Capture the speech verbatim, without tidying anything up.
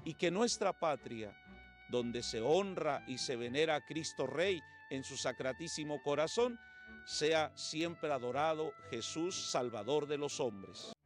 y que nuestra patria, donde se honra y se venera a Cristo Rey en su sacratísimo corazón, sea siempre adorado Jesús, Salvador de los hombres.